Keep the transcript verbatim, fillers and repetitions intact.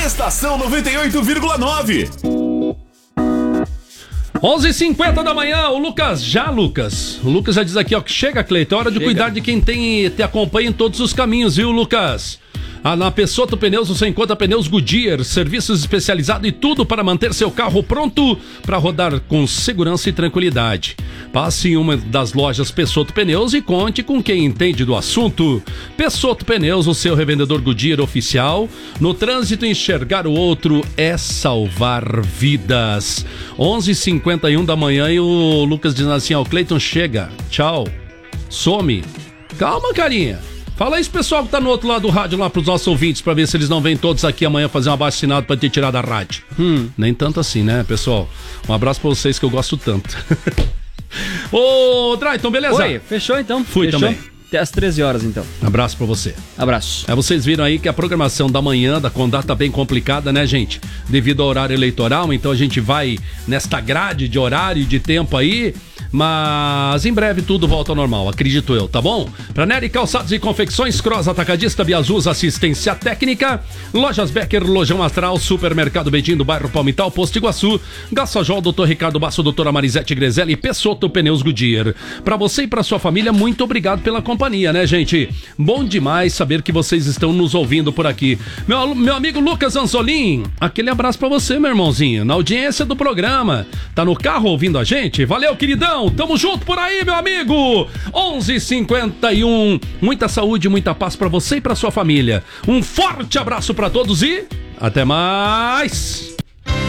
Estação noventa e oito vírgula nove. onze e cinquenta da manhã, o Lucas, já Lucas, o Lucas já diz aqui, ó, que chega, Cleiton, é hora de Chega. cuidar de quem tem, te acompanha em todos os caminhos, viu, Lucas? Ah, na Pessotto Pneus você encontra pneus Goodyear, serviços especializados e tudo para manter seu carro pronto para rodar com segurança e tranquilidade. Passe em uma das lojas Pessotto Pneus e conte com quem entende do assunto. Pessotto Pneus, o seu revendedor Goodyear oficial. No trânsito, enxergar o outro é salvar vidas. onze e cinquenta e um da manhã e o Lucas diz assim, ó, o Cleiton chega, tchau, some. Calma, carinha. Fala isso, pessoal que tá no outro lado do rádio lá pros nossos ouvintes, pra ver se eles não vêm todos aqui amanhã fazer um abaixo-assinado pra te tirar da rádio. Hum, nem tanto assim, né, pessoal? Um abraço pra vocês que eu gosto tanto. Ô, Drayton, beleza? Oi, fechou então? Fui fechou? também. Até às treze horas então. Abraço pra você. Abraço. É, vocês viram aí que a programação da manhã da Condá tá bem complicada, né, gente? Devido ao horário eleitoral, então a gente vai nesta grade de horário e de tempo aí, mas em breve tudo volta ao normal, acredito eu, tá bom? Pra Nery Calçados e Confecções, Cross Atacadista, Biazuz, Assistência Técnica, Lojas Becker, Lojão Astral, Supermercado Bedinho do bairro Palmital, Posto Iguaçu, Gassajol, doutor Ricardo Basso, doutora Marisete Grezelli e Pessotto Pneus Goodyear. Pra você e pra sua família, muito obrigado pela companhia, né, gente? Bom demais saber que vocês estão nos ouvindo por aqui. Meu, meu amigo Lucas Anzolim, aquele abraço pra você, meu irmãozinho, na audiência do programa. Tá no carro ouvindo a gente? Valeu, queridão! Tamo junto por aí, meu amigo! onze e cinquenta e um. Muita saúde, muita paz pra você e pra sua família. Um forte abraço pra todos e até mais!